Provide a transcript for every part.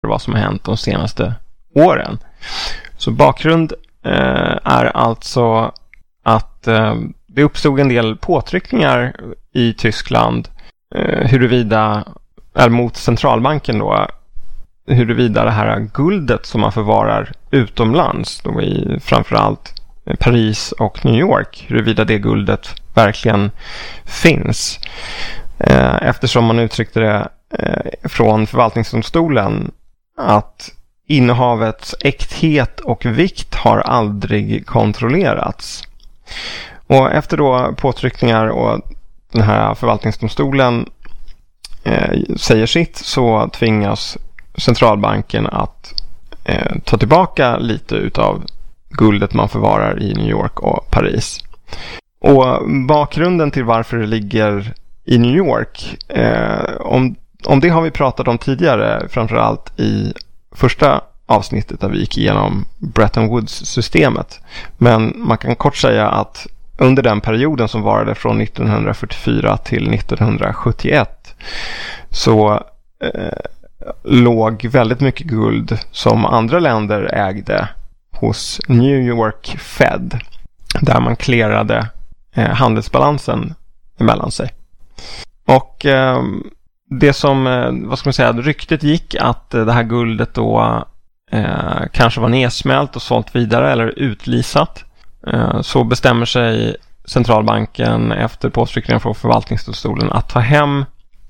vad som har hänt de senaste åren. Så bakgrund är alltså att det uppstod en del påtryckningar i Tyskland huruvida, eller mot centralbanken då, huruvida det här guldet som man förvarar utomlands då i framförallt Paris och New York, huruvida det guldet verkligen finns. Eftersom man uttryckte det från förvaltningsdomstolen att innehavets äkthet och vikt har aldrig kontrollerats. Och efter då påtryckningar och den här förvaltningsdomstolen säger sitt, så tvingas centralbanken att ta tillbaka lite utav guldet man förvarar i New York och Paris. Och bakgrunden till varför det ligger i New York, om det har vi pratat om tidigare, framförallt i första avsnittet där vi gick igenom Bretton Woods-systemet. Men man kan kort säga att under den perioden som varade från 1944 till 1971 så låg väldigt mycket guld som andra länder ägde hos New York Fed, där man klarade handelsbalansen emellan sig. Och det som, vad ska man säga, ryktet gick att det här guldet då kanske var nedsmält och sålt vidare eller utlisat, så bestämmer sig centralbanken efter påtryckningen från förvaltningsdomstolen att ta hem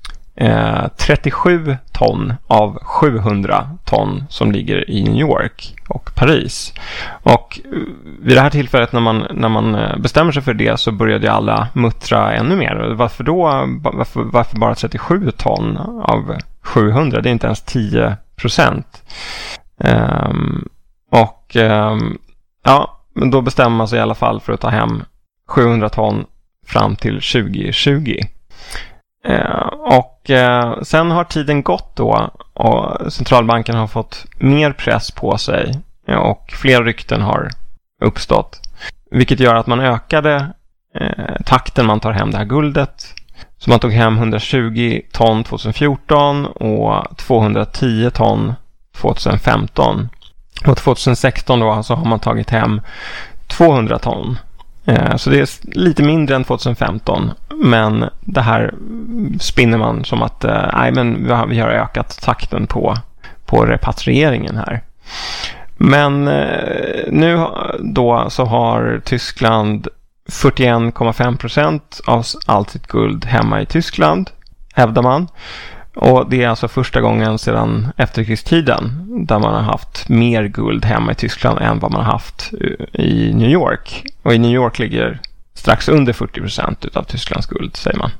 37 ton av 700 ton som ligger i New York och Paris. Och vid det här tillfället när man bestämmer sig för det, så började alla muttra ännu mer. Varför då? Varför bara 37 ton av 700? Det är inte ens 10%. Ja, men då bestämmer man sig i alla fall för att ta hem 700 ton fram till 2020. Sen har tiden gått då, och centralbanken har fått mer press på sig och fler rykten har uppstått, vilket gör att man ökade takten man tar hem det här guldet. Så man tog hem 120 ton 2014 och 210 ton 2015. Och 2016 då så har man tagit hem 200 ton. Så det är lite mindre än 2015, men det här spinner man som att vi har ökat takten på repatrieringen här. Men nu då så har Tyskland 41,5% av allt sitt guld hemma i Tyskland, hävdar man. Och det är alltså första gången sedan efterkrigstiden där man har haft mer guld hemma i Tyskland än vad man har haft i New York. Och i New York ligger strax under 40% utav Tysklands guld, säger man.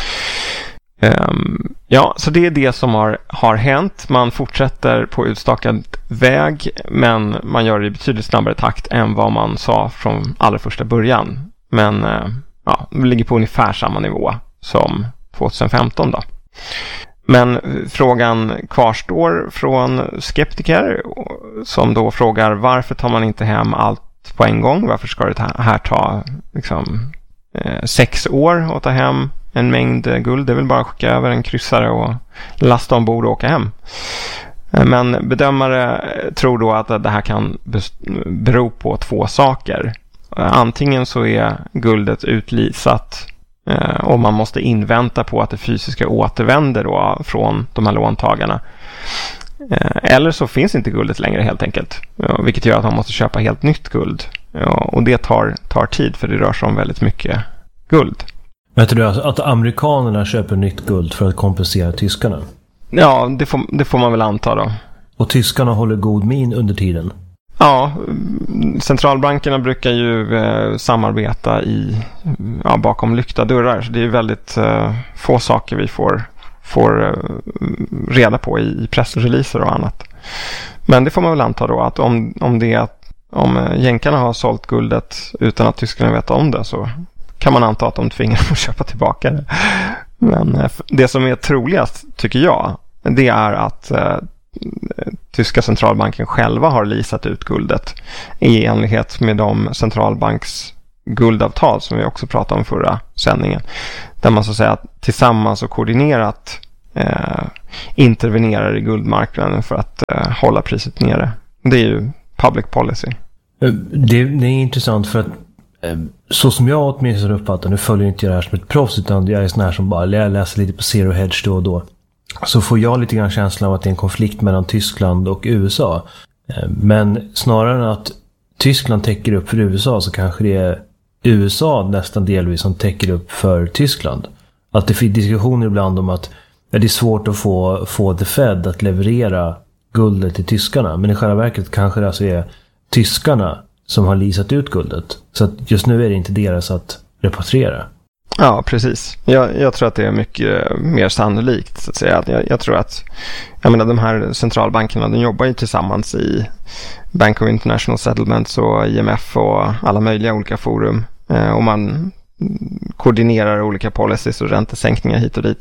Ja, så det är det som har hänt. Man fortsätter på utstakad väg, men man gör det i betydligt snabbare takt än vad man sa från allra första början. Men det ligger på ungefär samma nivå som 2015 då. Men frågan kvarstår från skeptiker som då frågar: varför tar man inte hem allt på en gång? Varför ska det här ta 6 år att ta hem en mängd guld? Det är väl bara att skicka över en kryssare och lasta ombord och åka hem. Men bedömare tror då att det här kan bero på 2 saker. Antingen så är guldet utlisat och man måste invänta på att det fysiska återvänder då från de här låntagarna. Eller så finns inte guldet längre helt enkelt, vilket gör att man måste köpa helt nytt guld. Och det tar tid, för det rör sig om väldigt mycket guld. Vet du att amerikanerna köper nytt guld för att kompensera tyskarna? Ja, det får man väl anta då. Och tyskarna håller god min under tiden? Ja, centralbankerna brukar ju samarbeta bakom lyckta dörrar. Så det är väldigt få saker vi får reda på i pressreleaser och annat. Men det får man väl anta då, att om jänkarna har sålt guldet utan att tyskarna vet om det, så kan man anta att de tvingar att köpa tillbaka det. Men det som är troligast, tycker jag, det är att tyska centralbanken själva har leasat ut guldet i enlighet med de centralbanks guldavtal som vi också pratade om förra sändningen, där man så att säga tillsammans och koordinerat intervenerar i guldmarknaden för att hålla priset nere. Det är ju public policy. Det är intressant för att så som jag åtminstone uppfattar, nu följer inte jag det här som ett proffs utan jag är sån här som bara läser lite på Zero Hedge då och då. Så får jag lite grann känslan av att det är en konflikt mellan Tyskland och USA. Men snarare än att Tyskland täcker upp för USA så kanske det är USA nästan delvis som täcker upp för Tyskland. Att det finns diskussioner ibland om att det är svårt att få The Fed att leverera guldet till tyskarna. Men i själva verket kanske det alltså är tyskarna som har leasat ut guldet. Så att just nu är det inte deras att repatriera. Ja, precis. Jag tror att det är mycket mer sannolikt så att säga. Jag tror att de här centralbankerna, de jobbar ju tillsammans i Bank of International Settlements och IMF och alla möjliga olika forum. Och man koordinerar olika policies och räntesänkningar hit och dit.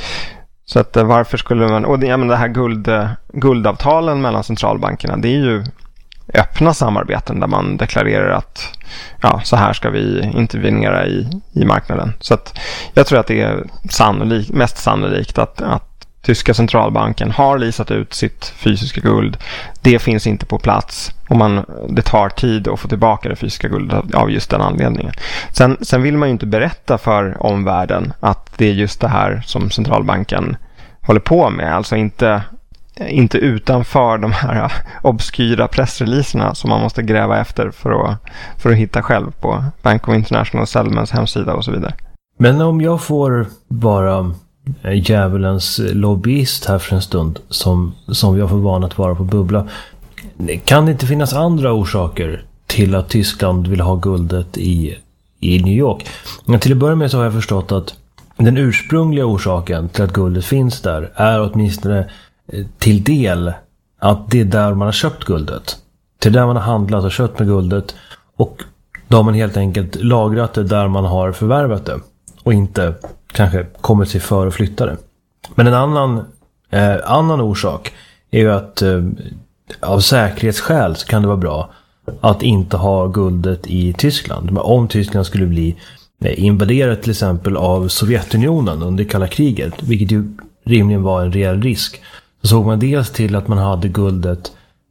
Så att varför skulle man... Och det här guldavtalen mellan centralbankerna, det är ju öppna samarbeten där man deklarerar att så här ska vi intervenera i marknaden. Så att jag tror att det är mest sannolikt att tyska centralbanken har leasat ut sitt fysiska guld. Det finns inte på plats och det tar tid att få tillbaka det fysiska guldet av just den anledningen. Sen vill man ju inte berätta för omvärlden att det är just det här som centralbanken håller på med. Alltså inte utanför de här obskyra pressreleaserna som man måste gräva efter för att hitta själv på Bank of International Settlements hemsida och så vidare. Men om jag får vara djävulens lobbyist här för en stund som jag får vana att vara på bubbla, kan det inte finnas andra orsaker till att Tyskland vill ha guldet i New York? Men till att börja med så har jag förstått att den ursprungliga orsaken till att guldet finns där är åtminstone till del att det är där man har köpt guldet. Till där man har handlat och köpt med guldet, och då har man helt enkelt lagrat det där man har förvärvat det och inte kanske kommit sig för att flytta det. Men en annan orsak är ju att av säkerhetsskäl så kan det vara bra att inte ha guldet i Tyskland. Men om Tyskland skulle bli invaderat till exempel av Sovjetunionen under kalla kriget, vilket ju rimligen var en reell risk, så såg man dels till att man hade guldet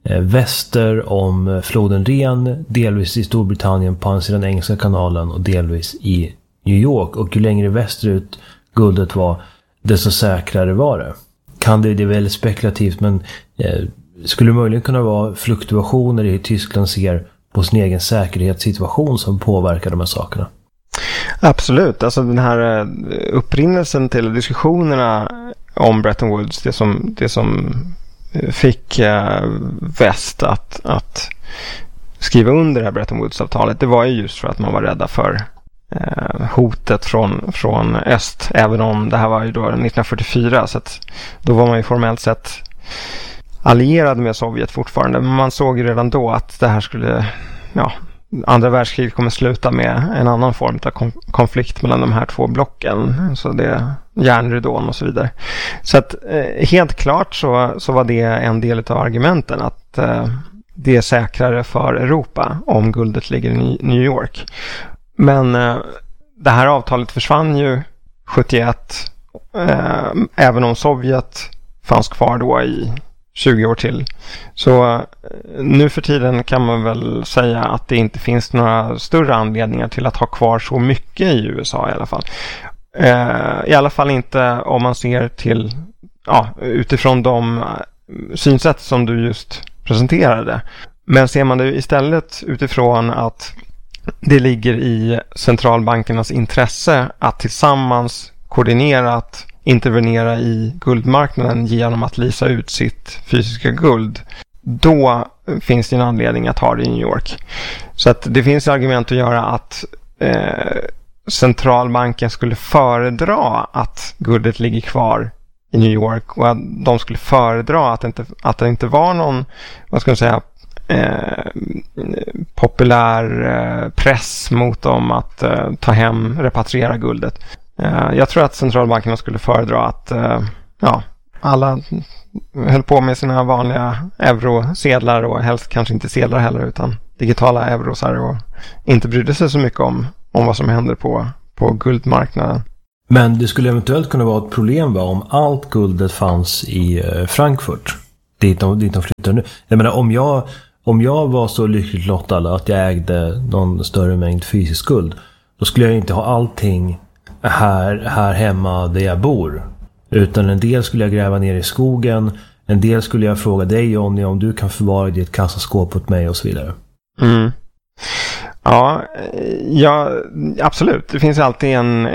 väster om floden Ren, delvis i Storbritannien på andra sidan Engelska kanalen och delvis i New York. Och ju längre västerut guldet var, desto säkrare var det. Det är väldigt spekulativt, men skulle det möjligen kunna vara fluktuationer i hur Tyskland ser på sin egen säkerhetssituation som påverkar de här sakerna? Absolut, alltså den här upprinnelsen till diskussionerna om Bretton Woods, det som fick väst att skriva under det här Bretton Woods-avtalet, det var ju just för att man var rädda för hotet från öst, även om det här var ju då 1944, så att då var man ju formellt sett allierad med Sovjet fortfarande, men man såg ju redan då att det här skulle, andra världskriget kommer sluta med en annan form av konflikt mellan de här två blocken, så det järnridån och så vidare. Så att helt klart så var det en del av argumenten att det är säkrare för Europa om guldet ligger i New York. Men det här avtalet försvann ju 71, även om Sovjet fanns kvar då i 20 år till. Så nu för tiden kan man väl säga att det inte finns några större anledningar till att ha kvar så mycket i USA i alla fall. I alla fall inte om man ser till utifrån de synsätt som du just presenterade. Men ser man det istället utifrån att det ligger i centralbankernas intresse att tillsammans koordinerat intervenera i guldmarknaden genom att leasa ut sitt fysiska guld, då finns det en anledning att ha det i New York. Så att det finns argument att göra att centralbanken skulle föredra att guldet ligger kvar i New York och att de skulle föredra att det inte var någon, vad ska man säga, populär press mot dem att repatriera guldet. Jag tror att centralbankerna skulle föredra att alla höll på med sina vanliga eurosedlar, och helst kanske inte sedlar heller utan digitala eurosar, och inte brydde sig så mycket om vad som händer på guldmarknaden. Men det skulle eventuellt kunna vara ett problem om allt guldet fanns i Frankfurt. Dit de flyttar nu. Jag menar, om jag var så lyckligt lottad att jag ägde någon större mängd fysisk guld, då skulle jag inte ha allting här hemma där jag bor. Utan en del skulle jag gräva ner i skogen. En del skulle jag fråga dig, Johnny, om du kan förvara ditt kassaskåp åt mig och så vidare. Mm. Ja, absolut. Det finns alltid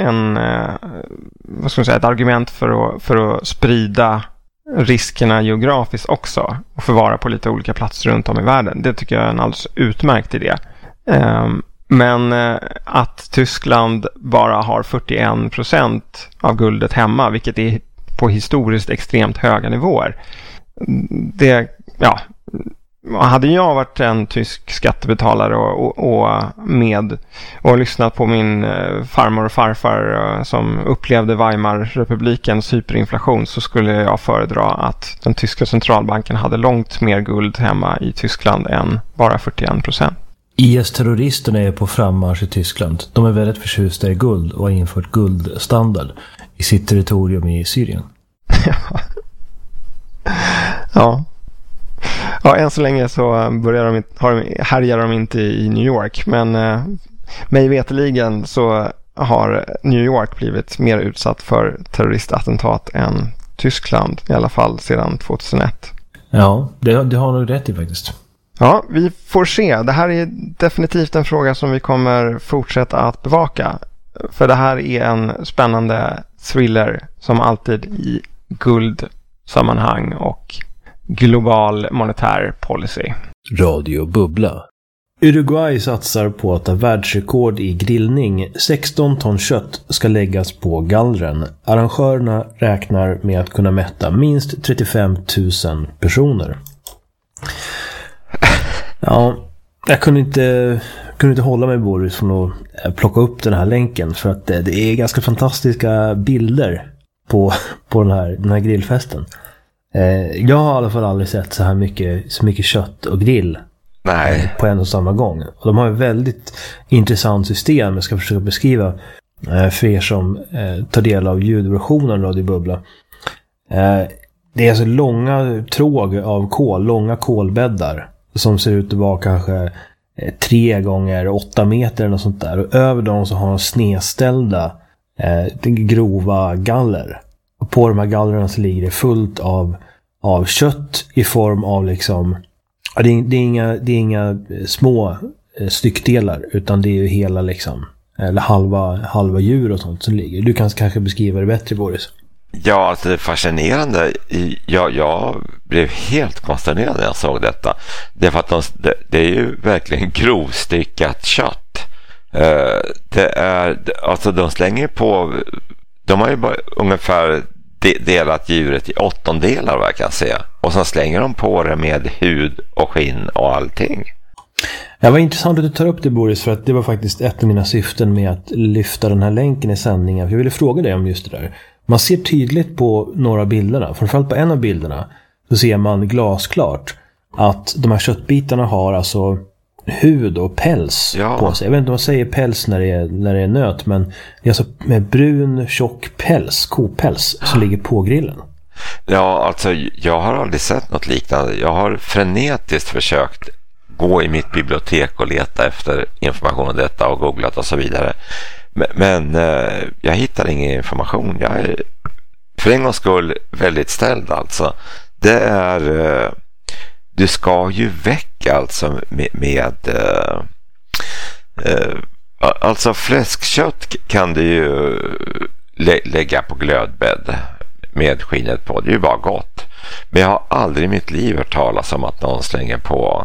vad ska man säga, ett argument för att sprida riskerna geografiskt också och förvara på lite olika platser runt om i världen. Det tycker jag är en alldeles utmärkt idé. Men att Tyskland bara har 41% av guldet hemma, vilket är på historiskt extremt höga nivåer. Hade jag varit en tysk skattebetalare och lyssnat på min farmor och farfar som upplevde Weimarrepublikens hyperinflation, så skulle jag föredra att den tyska centralbanken hade långt mer guld hemma i Tyskland än bara 41%. IS-terroristerna är på frammarsch i Tyskland. De är väldigt förtjusta i guld och har infört guldstandard i sitt territorium i Syrien. Ja, än så länge så härjar de inte i New York, men mig veteligen så har New York blivit mer utsatt för terroristattentat än Tyskland, i alla fall sedan 2001. Ja, det har nog rätt i faktiskt. Ja, vi får se. Det här är definitivt en fråga som vi kommer fortsätta att bevaka. För det här är en spännande thriller som alltid i guldsammanhang och global monetär policy. Radio Bubbla. Uruguay satsar på att ha världsrekord i grillning. 16 ton kött ska läggas på gallren. Arrangörerna räknar med att kunna mätta minst 35 000 personer. Ja, jag kunde inte hålla mig, Boris, från att plocka upp den här länken, för att det är ganska fantastiska bilder på den här grillfesten. Jag har i alla fall aldrig sett så mycket kött och grill. Nej. På en och samma gång. Och de har ett väldigt intressant system jag ska försöka beskriva för er som tar del av ljudversionen Radio Bubbla. Det är alltså långa tråg av kol, långa kolbäddar som ser ut att vara kanske 3 gånger 8 meter eller något sånt där. Och över dem så har de snedställda grova galler. Och på de här gallerna så ligger det fullt av kött i form av liksom... Det är inga små styckdelar, utan det är ju hela liksom, eller halva djur och sånt som ligger. Du kan kanske beskriva det bättre, Boris. Ja, alltså det är fascinerande. Jag blev helt konsternerad när jag såg detta. Det är för att det är ju verkligen grovstyckat kött. Alltså de slänger på... De har ju bara ungefär delat djuret i 8-delar, vad jag kan säga. Och så slänger de på det med hud och skinn och allting. Ja, vad intressant att du tar upp det, Boris, för att det var faktiskt ett av mina syften med att lyfta den här länken i sändningen. För jag ville fråga dig om just det där. Man ser tydligt på några bilderna, framförallt på en av bilderna, så ser man glasklart att de här köttbitarna har alltså hud och päls på sig. Jag vet inte om man säger päls när det är nöt, men det är alltså med brun, tjock päls, kopäls, som ligger på grillen. Ja, alltså jag har aldrig sett något liknande. Jag har frenetiskt försökt gå i mitt bibliotek och leta efter information om detta och googlat och så vidare. Men jag hittar ingen information. Jag är för en gångs skull väldigt ställd alltså. Det är... Du ska ju väck alltså med alltså fläskkött kan du ju lägga på glödbädd med skinnet på. Det är ju bara gott. Men jag har aldrig i mitt liv hört talas om att någon slänger på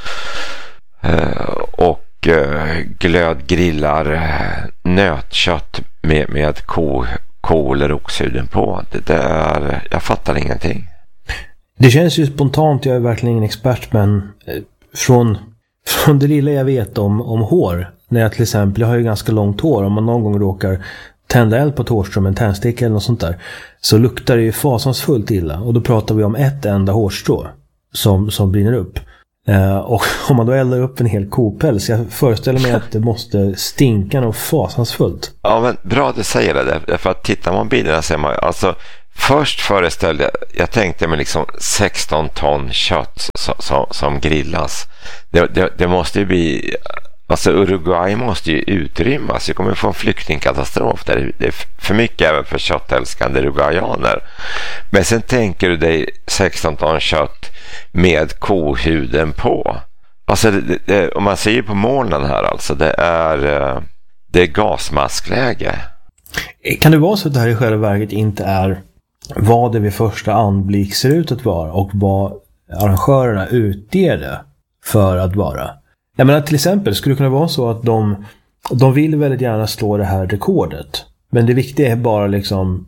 och glödgrillar nötkött med ko eller oxhuden på. Jag fattar ingenting. Det känns ju spontant, jag är verkligen ingen expert, men från det lilla jag vet om hår, när jag till exempel, jag har ju ganska långt hår, om man någon gång råkar tända eld på ett hårstrå, en tändsticka eller något sånt där, så luktar det ju fasansfullt illa. Och då pratar vi om ett enda hårstrå som brinner upp. Och om man då eldar upp en hel kopäls, jag föreställer mig att det måste stinka och fasansfullt. Ja, men bra att du säger det. För att tittar man bilderna ser man alltså, först föreställde jag tänkte mig liksom 16 ton kött som grillas. Det måste ju bli, alltså Uruguay måste ju utrymmas. Vi kommer få en flyktingkatastrof där. Det är för mycket även för köttälskande uruguayaner. Men sen tänker du dig 16 ton kött med kohuden på. Alltså om man ser på molnen här, alltså det är gasmaskläge. Kan det vara så att det här i själva verket inte är vad det vid första anblick ser ut att vara och vad arrangörerna utger det för att vara? Jag menar, till exempel skulle det kunna vara så att de vill väldigt gärna slå det här rekordet, men det viktiga är bara liksom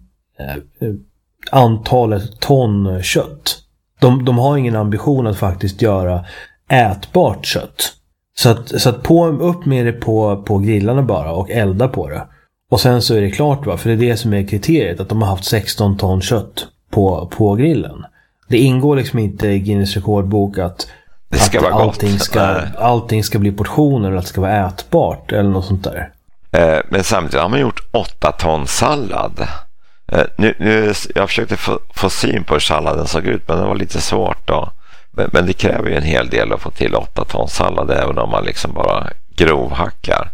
antalet ton kött. De har ingen ambition att faktiskt göra ätbart kött. Så att upp med det på grillarna bara och elda på det. Och sen så är det klart, va? För det är det som är kriteriet, att de har haft 16 ton kött på grillen. Det ingår liksom inte i Guinness rekordbok att det ska vara allting ska bli portioner eller att det ska vara ätbart eller något sånt där. Men samtidigt har man gjort 8 ton sallad. Nu jag försökte få syn på hur salladen såg ut, men det var lite svårt då. Men det kräver ju en hel del att få till 8 ton sallad, även om man liksom bara grovhackar.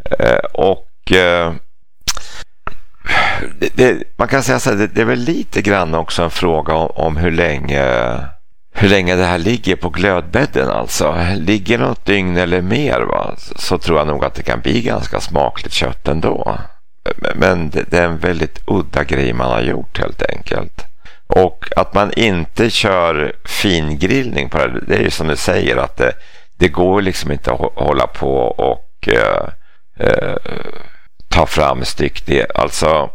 Man kan säga så här, det är väl lite grann också en fråga om hur länge det här ligger på glödbädden. Alltså ligger något dygn eller mer, va, så tror jag nog att det kan bli ganska smakligt kött ändå. Men det är en väldigt udda grej man har gjort helt enkelt. Och att man inte kör fingrillning på det är ju som du säger, att det går liksom inte att hålla på och ta fram styck. Alltså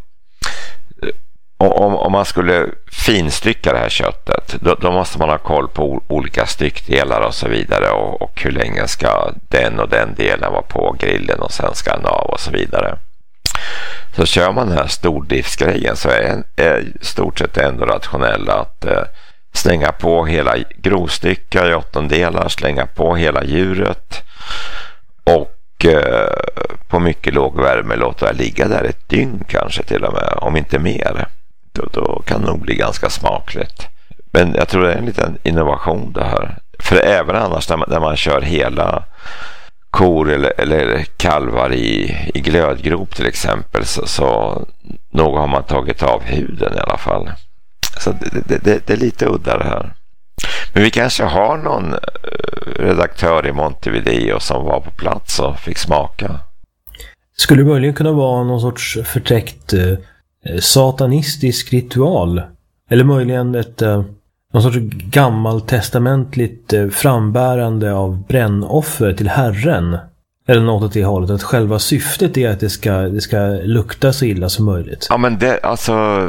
om man skulle finstycka det här köttet, då måste man ha koll på olika styckdelar och så vidare, och hur länge ska den och den delen vara på grillen och sen ska den av och så vidare. Så kör man den här stordriftsgrejen så är stort sett ändå rationellt att slänga på hela grovstyckar i 8-delar, slänga på hela djuret och på mycket låg värme låta det ligga där ett dygn kanske till och med, om inte mer. Då kan det nog bli ganska smakligt. Men jag tror det är en liten innovation det här. För även annars när man kör hela kor eller kalvar i glödgrop till exempel, så nog har man tagit av huden i alla fall. Så det är lite udda det här. Men vi kanske har någon redaktör i Montevideo som var på plats och fick smaka. Skulle det möjligen kunna vara någon sorts förtäckt satanistisk ritual? Eller möjligen någon sorts gammaltestamentligt frambärande av brännoffer till Herren? Eller något åt det hållet, att själva syftet är att det ska lukta så illa som möjligt. Ja, men det, alltså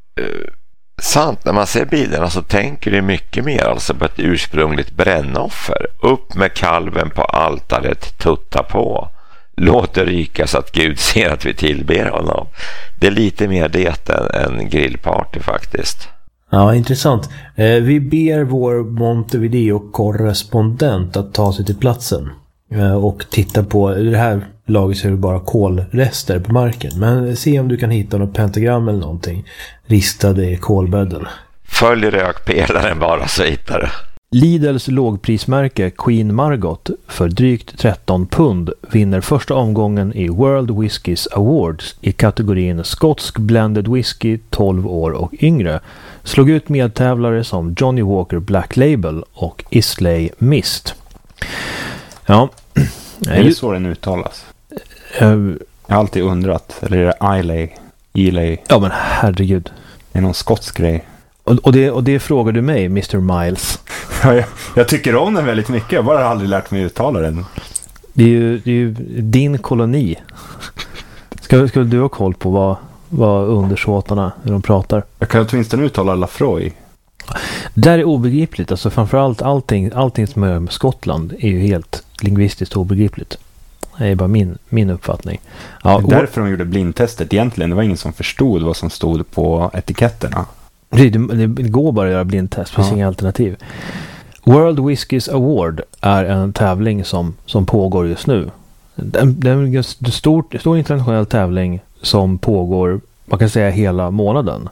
sant, när man ser bilderna så tänker det mycket mer alltså på ett ursprungligt brännoffer. Upp med kalven på altaret, tutta på. Låt det ryka så att Gud ser att vi tillber honom. Det är lite mer det än grillparty faktiskt. Ja, intressant. Vi ber vår Montevideo-korrespondent att ta sig till platsen och titta på det här laget, så är det bara kolrester på marken. Men se om du kan hitta något pentagram eller någonting ristade i kolbädden. Följ rökpelaren bara så hittar du. Lidls lågprismärke Queen Margot för drygt 13 pund vinner första omgången i World Whiskies Awards i kategorin skotsk blended whisky 12 år och yngre. Slog ut medtävlare som Johnny Walker Black Label och Islay Mist. Ja. Är det så den uttalas? Jag har alltid undrat. Eller är det Islay? Ja, men herregud. Det är någon skotsk grej. Och det frågar du mig, Mr. Miles. Jag tycker om den väldigt mycket. Jag bara har aldrig lärt mig uttala den. Det är ju din koloni. Ska du ha koll på vad undersåtarna, hur de pratar? Jag kan åtminstone uttala Lafroy. Där är obegripligt. Alltså framförallt allting som är med Skottland är ju helt lingvistiskt obegripligt. Det är bara min uppfattning. Ja, det är därför de gjorde blindtestet egentligen. Det var ingen som förstod vad som stod på etiketterna. Det går bara att göra blindtest, det finns inga alternativ. World Whiskies Award är en tävling som pågår just nu. Det är en stor internationell tävling som pågår, man kan säga, hela månaden.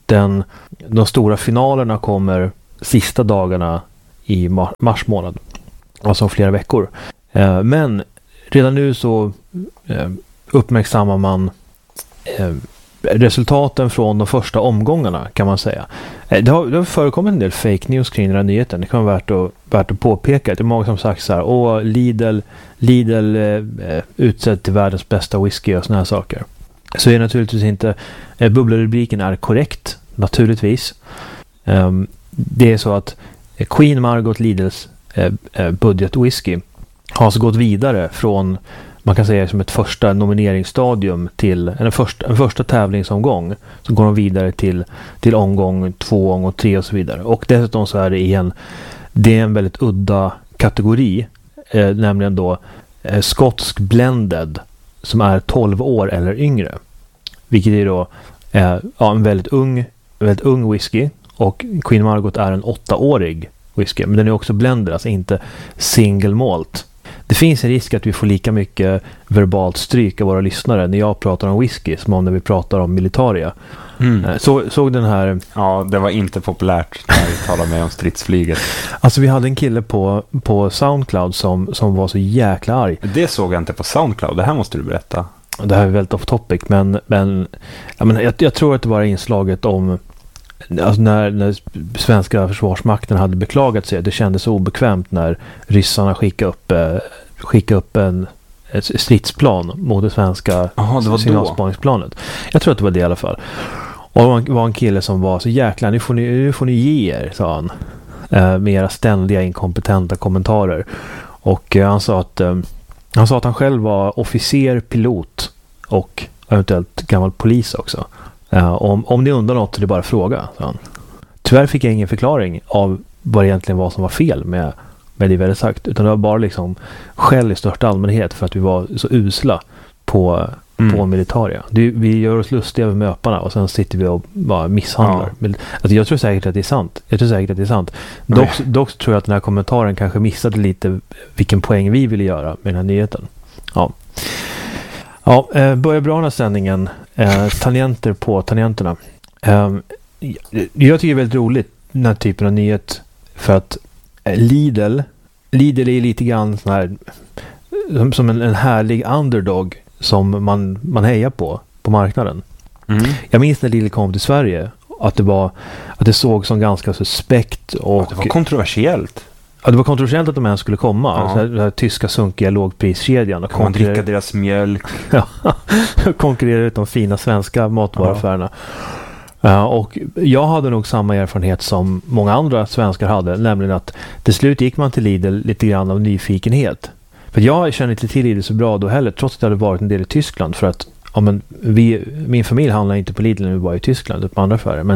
De stora finalerna kommer sista dagarna i mars månad. Alltså flera veckor. Men redan nu så uppmärksammar man resultaten från de första omgångarna, kan man säga. Det har förekommit en del fake news kring den här nyheten. Det kan vara värt att påpeka. Det är många som sagt så här: Lidl utsedd till världens bästa whisky och såna här saker. Så är naturligtvis inte, bubblarubriken är korrekt, naturligtvis. Det är så att Queen Margot Lidls budgetwhisky har så gått vidare från, man kan säga, som ett första nomineringsstadium till en första tävlingsomgång, så går de vidare till omgång 2, omgång 3 och så vidare. Och dessutom så är det är en väldigt udda kategori, nämligen då skotsk blended, som är 12 år eller yngre. Vilket är då en väldigt ung whisky, och Queen Margot är en 8-årig whisky, men den är också blended, alltså inte single malt. Det finns en risk att vi får lika mycket verbalt stryk av våra lyssnare när jag pratar om whisky som om när vi pratar om Militaria. Såg den här... Ja, det var inte populärt när vi talade med om stridsflyget. Alltså vi hade en kille på Soundcloud som var så jäkla arg. Det såg jag inte på Soundcloud, det här måste du berätta. Det här är väldigt off topic, men jag tror att det var inslaget om, alltså när svenska försvarsmakten hade beklagat sig. Det kändes obekvämt när ryssarna skickade upp ett stridsplan mot det svenska signalspaningsplanet. Jag tror att det var det i alla fall. Och det var en kille som var så jäkla, nu får ni ge er, sa han. Med era ständiga inkompetenta kommentarer. Och han sa att han själv var officer, pilot och eventuellt gammal polis också. Om ni undrar något, så är det bara fråga, sa han. Tyvärr fick jag ingen förklaring av vad det egentligen var som var fel med det vi hade sagt, utan det var bara liksom skäll i största allmänhet för att vi var så usla på Militaria. Vi gör oss lustiga över möparna och sen sitter vi och bara misshandlar. Ja. Men, alltså, jag tror säkert att det är sant. Dock tror jag att den här kommentaren kanske missade lite vilken poäng vi ville göra med den här nyheten. Ja, börjar bra den här sändningen. Tangenter på tangenterna. Jag tycker det är väldigt roligt den här typen av nyhet, för att Lidl är lite grann sån här, som en härlig underdog som man hejar på marknaden. Jag minns när Lidl kom till Sverige att det såg som ganska suspekt, och det var kontroversiellt. Ja, det var kontroversiellt att de ens skulle komma. Ja. Alltså, den här tyska sunkiga lågpriskedjan. Kan man dricka deras mjölk? Ja, konkurrera ut de fina svenska matvaruaffärerna. Och jag hade nog samma erfarenhet som många andra svenskar hade, nämligen att till slut gick man till Lidl lite grann av nyfikenhet. För jag känner inte till Lidl så bra då heller, trots att jag hade varit en del i Tyskland, för att min familj handlar inte på Lidl när vi var i Tyskland, utan på andra affärer.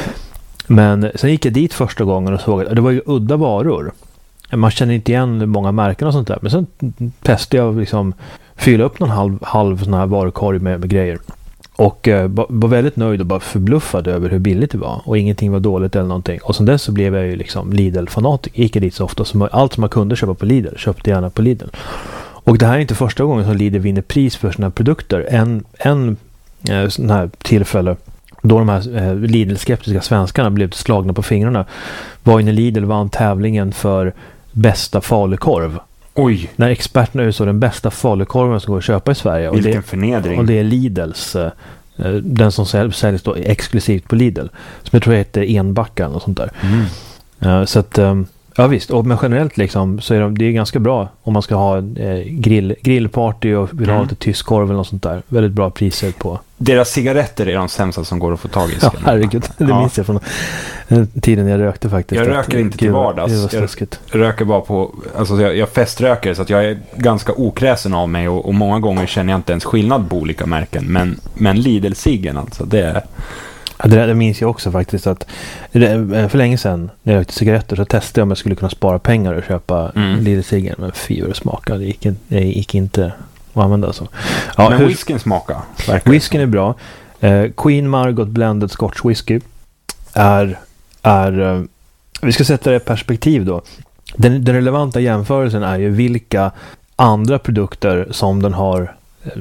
Men sen gick jag dit första gången och såg att det var ju udda varor. Man känner inte igen många märken och sånt där. Men sen testade jag liksom fylla upp någon halv sån här varukorg med grejer. Och var väldigt nöjd och bara förbluffad över hur billigt det var. Och ingenting var dåligt eller någonting. Och sen dess så blev jag ju liksom Lidl-fanatik. Gick dit så ofta. Så allt som man kunde köpa på Lidl köpte gärna på Lidl. Och det här är inte första gången som Lidl vinner pris för sina produkter. En sån här tillfälle då de här Lidl-skeptiska svenskarna blev slagna på fingrarna var ju när Lidl vann tävlingen för bästa falukorv. Oj! När experterna utsåg den bästa falukorven som går att köpa i Sverige. Vilken förnedring. Och det är Lidls, den som säljs då exklusivt på Lidl. Som jag tror heter Enbackan och sånt där. Så att, ja visst. Men generellt liksom så är det är ganska bra om man ska ha grillparty och vill ha lite tysk korv eller något sånt där. Väldigt bra priser på. Deras cigaretter är de sämsta som går att få tag i. Ja, herregud. Det minns jag från tiden jag rökte faktiskt. Jag röker inte till vardags. Jag röker bara på... Alltså jag feströker, så att jag är ganska okräsen av mig. Och många gånger känner jag inte ens skillnad på olika märken. Men Lidl-ciggen alltså, det är... Ja, det minns jag också faktiskt. Att för länge sedan när jag rökte cigaretter så testade jag om jag skulle kunna spara pengar och köpa Lidl-ciggen. Men fy vad det smakade. Det gick inte... Alltså. Ja, men whiskyn smakar. Whiskyn är bra. Queen Margot Blended Scotch Whisky är vi ska sätta det i perspektiv då. Den relevanta jämförelsen är ju vilka andra produkter som den har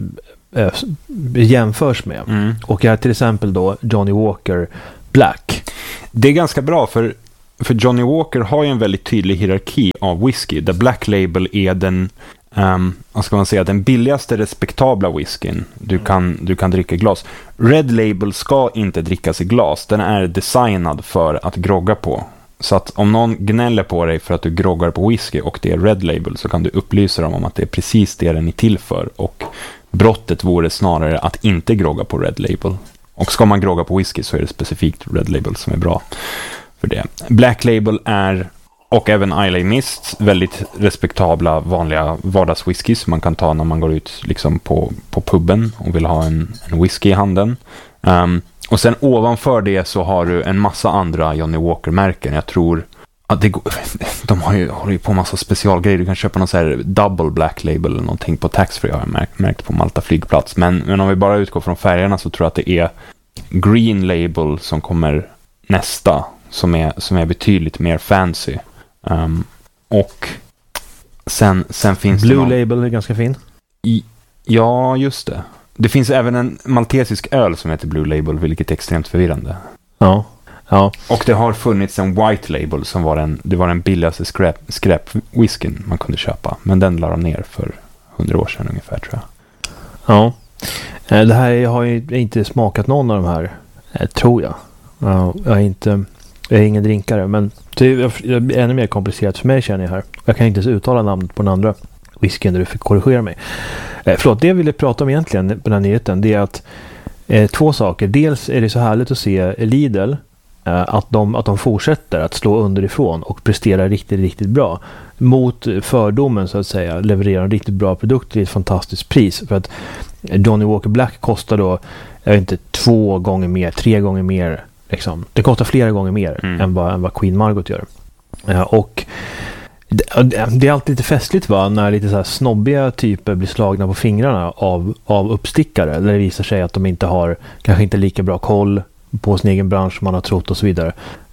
jämförs med. Och jag har till exempel då Johnny Walker Black. Det är ganska bra för Johnny Walker har ju en väldigt tydlig hierarki av whisky där Black Label är den vad ska man säga, den billigaste respektabla whiskyn du kan dricka i glas. Red Label ska inte drickas i glas. Den är designad för att grogga på. Så att om någon gnäller på dig för att du groggar på whisky och det är Red Label, så kan du upplysa dem om att det är precis det den är till för, och brottet vore snarare att inte grogga på Red Label. Och ska man grogga på whisky så är det specifikt Red Label som är bra för det. Black Label är, och även Islay Mist, väldigt respektabla vanliga vardagswhisky som man kan ta när man går ut liksom på puben och vill ha en whisky i handen. Och sen ovanför det så har du en massa andra Johnny Walker-märken. Jag tror att de har ju på massa specialgrejer. Du kan köpa någon så här double Black Label eller någonting på taxfree, har jag märkt på Malta flygplats. Men om vi bara utgår från färgerna så tror jag att det är Green Label som kommer nästa, som är betydligt mer fancy. Och sen finns Blue Label är ganska fin. Ja, just det. Det finns även en maltesisk öl som heter Blue Label, vilket är extremt förvirrande. Ja. Och det har funnits en White Label som var den billigaste skräpwhiskyn man kunde köpa. Men den lade de ner för 100 år sedan ungefär, tror jag. Ja. Det här jag har ju inte smakat någon av de här, tror jag. Jag är ingen drinkare, men det är ännu mer komplicerat för mig, känner jag här. Jag kan inte ens uttala namnet på den andra whiskyn där du fick korrigera mig. Förlåt, det jag ville prata om egentligen på den här nyheten, det är att två saker. Dels är det så härligt att se Lidl att de fortsätter att slå underifrån och prestera riktigt, riktigt bra. Mot fördomen, så att säga, levererar en riktigt bra produkt till ett fantastiskt pris. För att Johnny Walker Black kostar då, jag vet inte, 2 gånger mer, 3 gånger mer. Liksom. Det kostar flera gånger mer än vad Queen Margot gör. Och det är alltid lite festligt, va, när lite så här snobbiga typer blir slagna på fingrarna av uppstickare, där det visar sig att de kanske inte lika bra koll på sin egen bransch som man har trott och så vidare.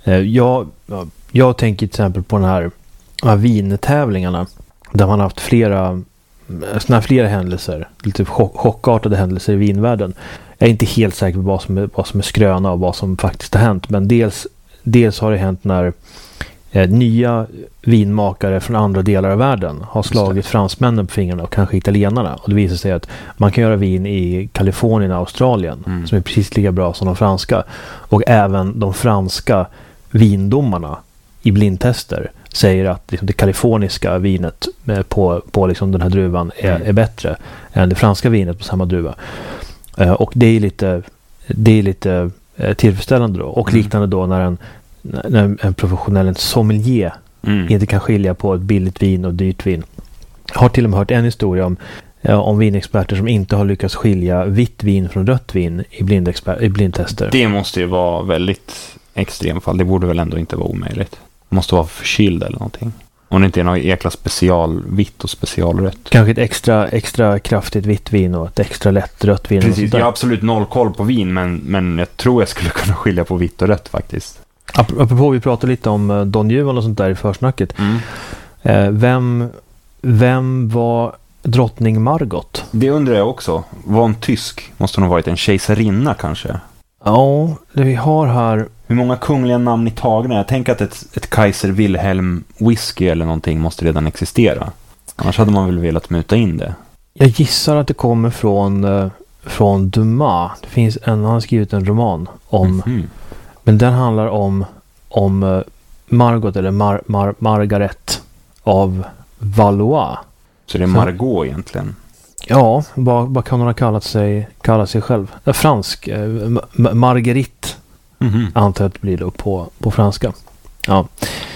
Jag tänker till exempel på de här vintävlingarna där man har haft flera händelser, lite chockartade händelser i vinvärlden. Jag är inte helt säker på vad som är skröna och vad som faktiskt har hänt, men dels har det hänt när nya vinmakare från andra delar av världen har slagit fransmännen på fingrarna och kanske italienarna, och det visar sig att man kan göra vin i Kalifornien och Australien som är precis lika bra som de franska, och även de franska vindomarna i blindtester säger att liksom det kaliforniska vinet på liksom den här druvan är bättre än det franska vinet på samma druva, och det är lite tillfredsställande då, och liknande då när en professionell sommelier inte kan skilja på ett billigt vin och dyrt vin. Jag har till och med hört en historia om vinexperter som inte har lyckats skilja vitt vin från rött vin i blindtester. Det måste ju vara väldigt extremt fall. Det borde väl ändå inte vara omöjligt. Det måste vara förkyld eller någonting. Om det inte är något jäkla specialvitt och specialrött. Kanske ett extra kraftigt vitt vin och ett extra lätt rött vin. Precis, jag har absolut noll koll på vin, men jag tror jag skulle kunna skilja på vitt och rött faktiskt. Apropå, vi pratade lite om Don Juan och sånt där i försnacket. Vem var drottning Margot? Det undrar jag också. Var en tysk? Måste hon ha varit en kejsarinna kanske? Ja, det vi har här... Hur många kungliga namn i tagna? Jag tänker att ett Kaiser Wilhelm whisky eller någonting måste redan existera. Annars hade man väl velat muta in det. Jag gissar att det kommer från Dumas. Det finns han har skrivit en roman om... Men den handlar om Margot eller Margaret av Valois. Så det är Margot egentligen? Ja, vad kan hon ha kalla sig själv? Fransk. Marguerite. Antar att det blir då på franska. Ja.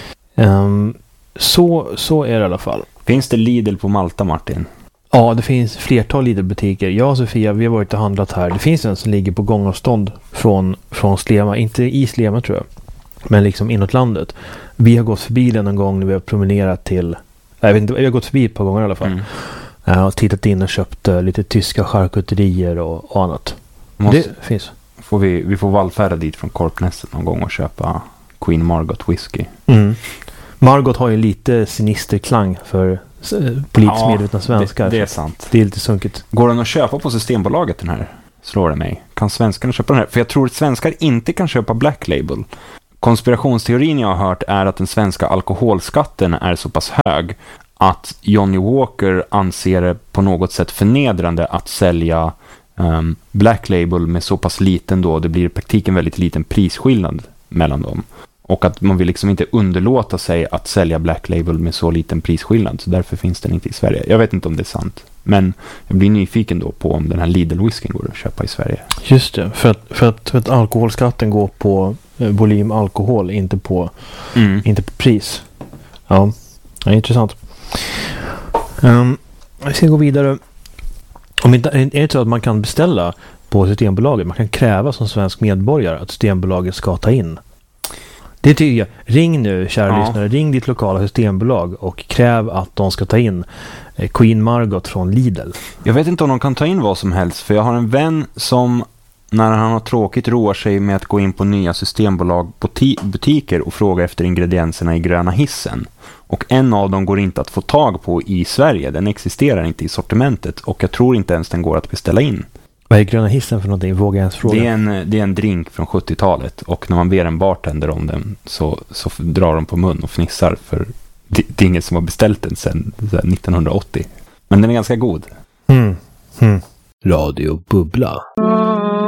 Så är det i alla fall. Finns det Lidl på Malta, Martin? Ja, det finns flertal Lidl-butiker. Jag och Sofia, vi har varit och handlat här. Det finns en som ligger på gångavstånd från Slema. Inte i Slema, tror jag. Men liksom inåt landet. Vi har gått förbi den en gång när vi har promenerat till... Jag vet inte, vi har gått förbi ett par gånger i alla fall. Och tittat in och köpt lite tyska charkuterier och annat. Det finns. Vi får vallfärda dit från Korpnässet någon gång och köpa Queen Margot whisky. Mm. Margot har ju lite sinisterklang för politiskt medvetna svenskar. Det är sant. Det är lite sunkigt. Går den att köpa på Systembolaget den här? Slår det mig. Kan svenskarna köpa den här? För jag tror att svenskar inte kan köpa Black Label. Konspirationsteorin jag har hört är att den svenska alkoholskatten är så pass hög att Johnny Walker anser det på något sätt förnedrande att sälja Black Label med så pass liten då. Det blir i praktiken väldigt liten prisskillnad mellan dem. Och att man vill liksom inte underlåta sig att sälja Black Label med så liten prisskillnad. Så därför finns den inte i Sverige. Jag vet inte om det är sant. Men jag blir nyfiken då på om den här Lidl-whiskyn går att köpa i Sverige. Just det, för att alkoholskatten går på volym alkohol, inte på pris. Ja, det är intressant. Vi ska gå vidare. Om inte, är det så att man kan beställa på Systembolaget? Man kan kräva som svensk medborgare att Systembolaget ska ta in. Det tycker jag. Ring nu, kära lyssnare. Ring ditt lokala Systembolag och kräv att de ska ta in Queen Margot från Lidl. Jag vet inte om de kan ta in vad som helst. För jag har en vän som när han har tråkigt roar sig med att gå in på nya Systembolag butiker och fråga efter ingredienserna i gröna hissen. Och en av dem går inte att få tag på i Sverige. Den existerar inte i sortimentet och jag tror inte ens den går att beställa in. Vad är gröna hissen för någonting? Vågar jag ens fråga? Det är en drink från 70-talet och när man ber en bartender om den så drar de på mun och fnissar för det är ingen som har beställt den sedan 1980. Men den är ganska god. Radio Bubbla.